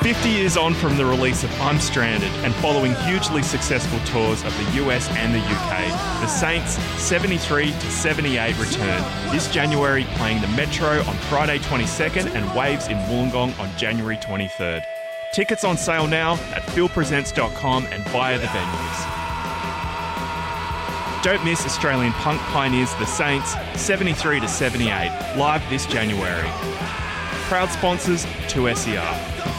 50 years on from the release of I'm Stranded and following hugely successful tours of the US and the UK, the Saints 73 to 78 return this January, playing the Metro on Friday 22nd and Waves in Wollongong on January 23rd. Tickets on sale now at philpresents.com and via the venues. Don't miss Australian punk pioneers The Saints 73 to 78 live this January. Proud sponsors 2SER.